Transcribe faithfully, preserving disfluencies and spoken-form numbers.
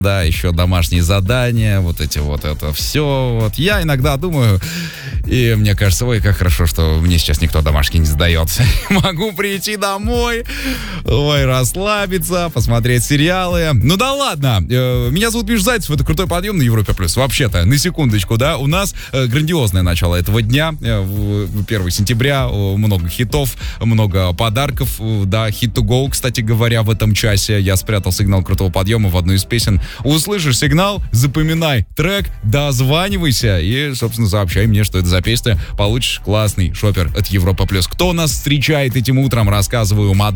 да, еще домашние задания, вот эти вот, это все. Вот я иногда думаю, и мне кажется, ой, как хорошо, что мне сейчас никто домашний не задается. Могу прийти домой, ой, расслабиться, посмотреть сериалы. Ну да ладно, меня зовут Миша Зайцев, это «Крутой подъем» на Европе плюс. Вообще-то, на секундочку, да, у нас грандиозное начало этого дня, первого сентября, много хитов, много подарков, да, Hit to Go, кстати говоря, в этом часе я спрятал сигнал «Крутого подъема» в одну из песен. Услышишь сигнал, запоминай трек, дозванивайся и, собственно, сообщай мне, что это за песня. Получишь классный шопер от Европа плюс. Кто нас встречает этим утром, рассказываю.